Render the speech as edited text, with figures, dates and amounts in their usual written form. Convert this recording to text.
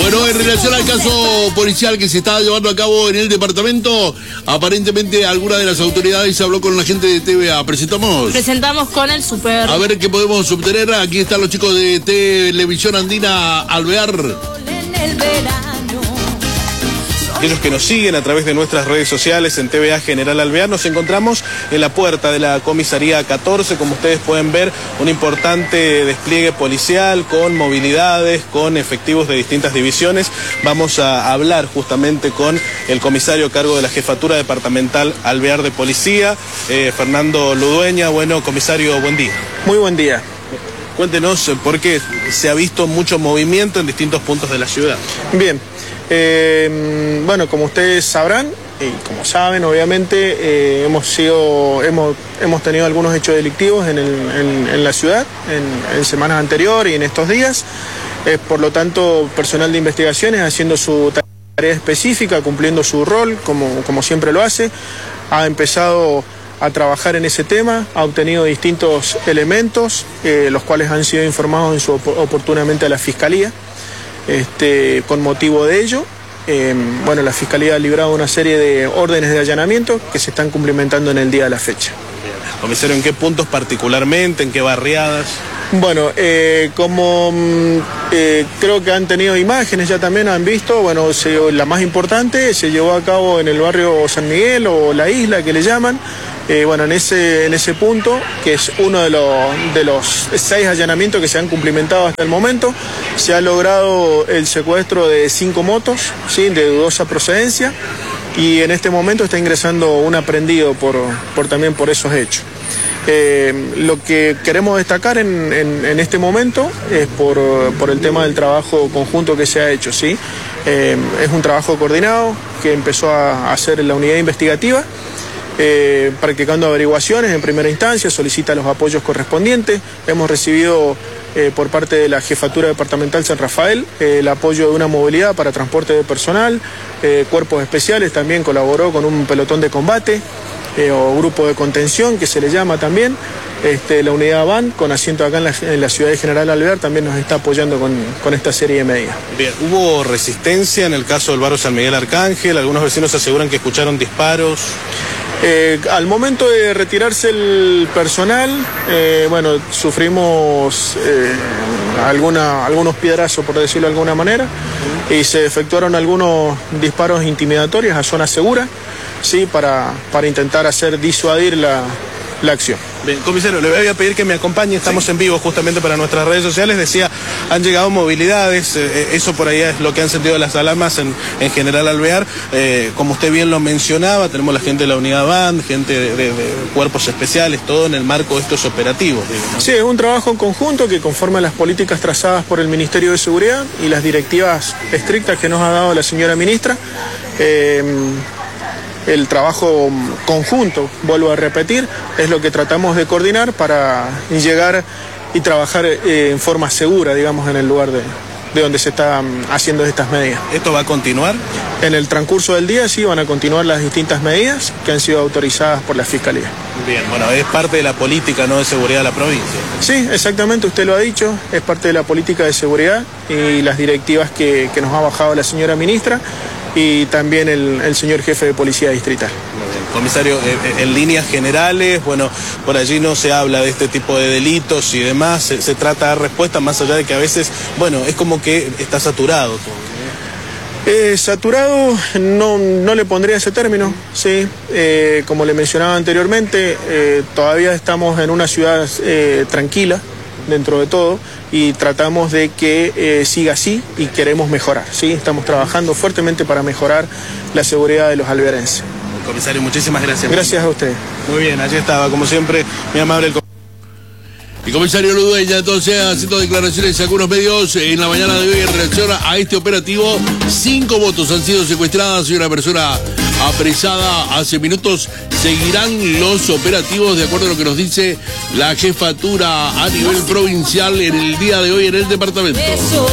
Bueno, en relación al caso policial que se está llevando a cabo en el departamento, aparentemente alguna de las autoridades habló con la gente de TVA. Presentamos con el super. A ver qué podemos obtener. Aquí están los chicos de Televisión Andina Alvear. Aquellos que nos siguen a través de nuestras redes sociales en TVA General Alvear, nos encontramos en la puerta de la comisaría 14, como ustedes pueden ver, un importante despliegue policial con movilidades, con efectivos de distintas divisiones. Vamos a hablar justamente con el comisario a cargo de la Jefatura Departamental Alvear de Policía, Fernando Ludueña. Bueno, comisario, buen día. Muy buen día. Cuéntenos por qué se ha visto mucho movimiento en distintos puntos de la ciudad. Bien. Bueno, como ustedes sabrán y como saben, obviamente hemos tenido algunos hechos delictivos en la ciudad en semanas anteriores y en estos días. Por lo tanto, personal de investigaciones haciendo su tarea específica, cumpliendo su rol como siempre lo hace, ha empezado a trabajar en ese tema, ha obtenido distintos elementos, los cuales han sido informados oportunamente a la Fiscalía. Con motivo de ello, bueno, la Fiscalía ha librado una serie de órdenes de allanamiento que se están cumplimentando en el día de la fecha. Comisario, ¿en qué puntos particularmente? ¿En qué barriadas? Bueno, creo que han tenido imágenes, ya también han visto, bueno, la más importante se llevó a cabo en el barrio San Miguel o La Isla, que le llaman. Bueno, en ese punto, que es uno de los 6 allanamientos que se han cumplimentado hasta el momento, se ha logrado el secuestro de 5 motos, ¿sí?, de dudosa procedencia, y en este momento está ingresando un aprehendido también por esos hechos. Lo que queremos destacar en este momento es por el tema del trabajo conjunto que se ha hecho, ¿sí? Es un trabajo coordinado que empezó a hacer la unidad investigativa, practicando averiguaciones en primera instancia, solicita los apoyos correspondientes. Hemos recibido por parte de la Jefatura Departamental San Rafael el apoyo de una movilidad para transporte de personal, cuerpos especiales también colaboró con un pelotón de combate o grupo de contención que se le llama también. La unidad VAN con asiento acá en la ciudad de General Alvear también nos está apoyando con esta serie de medidas. Bien, ¿hubo resistencia en el caso del barrio San Miguel Arcángel? Algunos vecinos aseguran que escucharon disparos. Al momento de retirarse el personal, bueno, sufrimos algunos piedrazos, por decirlo de alguna manera, y se efectuaron algunos disparos intimidatorios a zona segura, sí, para intentar disuadir la acción. Bien, comisario, le voy a pedir que me acompañe, estamos en vivo justamente para nuestras redes sociales. Decía, han llegado movilidades, eso por ahí es lo que han sentido las alarmas en General Alvear. Como usted bien lo mencionaba, tenemos la gente de la unidad BAN, gente de cuerpos especiales, todo en el marco de estos operativos, digamos. Sí, es un trabajo en conjunto que conforma las políticas trazadas por el Ministerio de Seguridad y las directivas estrictas que nos ha dado la señora ministra. El trabajo conjunto, vuelvo a repetir, es lo que tratamos de coordinar para llegar y trabajar en forma segura, digamos, en el lugar de donde se están haciendo estas medidas. ¿Esto va a continuar? En el transcurso del día sí van a continuar las distintas medidas que han sido autorizadas por la Fiscalía. Bien, bueno, es parte de la política, ¿no?, de seguridad de la provincia. Sí, exactamente, usted lo ha dicho, es parte de la política de seguridad y las directivas que nos ha bajado la señora ministra y también el señor jefe de policía distrital. Muy bien. Comisario, en líneas generales, bueno, por allí no se habla de este tipo de delitos y demás, se trata de dar respuesta, más allá de que a veces, bueno, es como que está saturado todo. Saturado no le pondría ese término, sí. Como le mencionaba anteriormente, todavía estamos en una ciudad tranquila dentro de todo y tratamos de que siga así y queremos mejorar, sí. Estamos trabajando fuertemente para mejorar la seguridad de los alvearenses. Comisario, muchísimas gracias. Gracias a usted. Muy bien, allí estaba, como siempre, muy amable el comisario Ludueña, entonces, haciendo declaraciones a algunos medios en la mañana de hoy en relación a este operativo. 5 motos han sido secuestradas y una persona apresada hace minutos. Seguirán los operativos, de acuerdo a lo que nos dice la jefatura a nivel provincial en el día de hoy en el departamento.